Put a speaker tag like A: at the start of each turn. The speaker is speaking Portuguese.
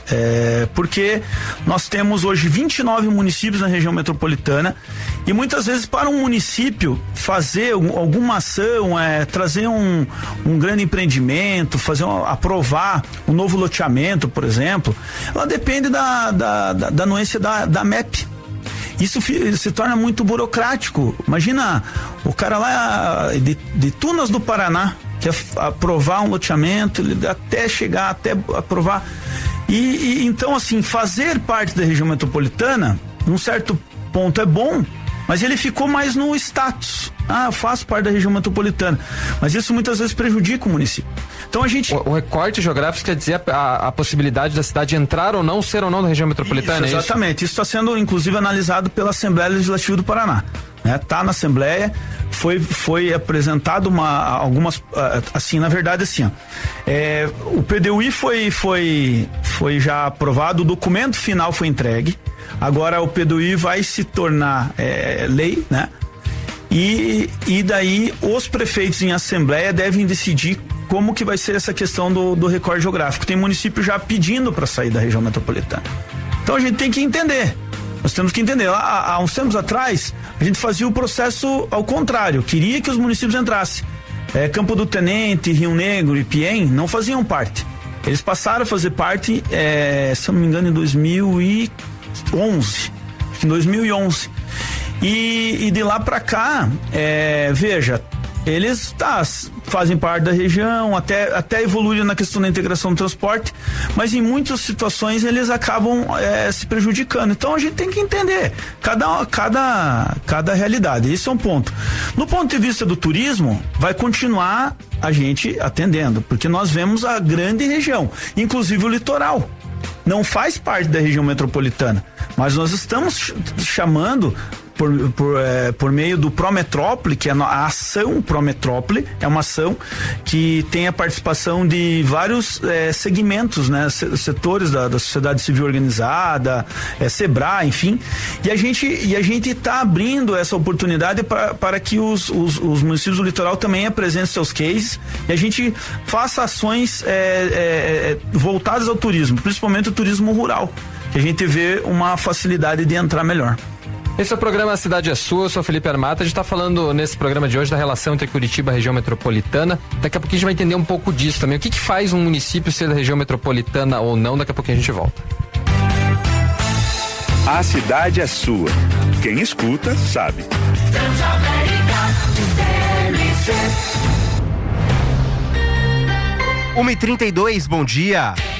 A: Porque nós temos hoje 29 municípios na região metropolitana e muitas vezes para um município fazer alguma ação, trazer um grande empreendimento, aprovar um novo loteamento, por exemplo, ela depende da anuência da MEP. Isso se torna muito burocrático. Imagina o cara lá de Tunas do Paraná, quer aprovar um loteamento, até aprovar. E então, assim, fazer parte da região metropolitana, num certo ponto é bom, mas ele ficou mais no status. Eu faço parte da região metropolitana. Mas isso muitas vezes prejudica o município. Então a gente... O recorte geográfico quer dizer a possibilidade da cidade entrar ou não, ser ou não da região metropolitana,
B: isso,
A: exatamente. Isso está sendo, inclusive, analisado pela Assembleia Legislativa do Paraná. Tá na Assembleia, foi apresentado algumas, assim, na verdade, assim, o PDUI foi já aprovado, o documento final foi entregue, agora o PDUI vai se tornar lei, né? E daí os prefeitos em Assembleia devem decidir como que vai ser essa questão do recorte geográfico. Tem município já pedindo para sair da região metropolitana. Então a gente tem que entender. Nós temos que entender, há uns tempos atrás, a gente fazia o processo ao contrário, queria que os municípios entrassem. Campo do Tenente, Rio Negro e Piém não faziam parte. Eles passaram a fazer parte, se eu não me engano, em 2011. Acho que em 2011. E de lá para cá, veja, eles fazem parte da região, até evoluíram na questão da integração do transporte, mas em muitas situações eles acabam se prejudicando. Então a gente tem que entender cada realidade. Esse é um ponto. No ponto de vista do turismo, vai continuar a gente atendendo, porque nós vemos a grande região, inclusive o litoral. Não faz parte da região metropolitana, mas nós estamos chamando por meio do Prometrópole, que é a ação Prometrópole, é uma ação que tem a participação de vários segmentos, né? Setores da sociedade civil organizada, Sebrae, enfim, e a gente está abrindo essa oportunidade para que os municípios do litoral também apresentem seus cases e a gente faça ações voltadas ao turismo, principalmente o turismo rural, que a gente vê uma facilidade de entrar melhor.
B: Esse é o programa A Cidade é Sua, eu sou Felipe Armata, a gente está falando nesse programa de hoje da relação entre Curitiba e a região metropolitana. Daqui a pouquinho a gente vai entender um pouco disso também. O que faz um município ser da região metropolitana ou não? Daqui a pouquinho a gente volta.
C: A Cidade é Sua. Quem escuta, sabe.
D: 1h32, bom dia.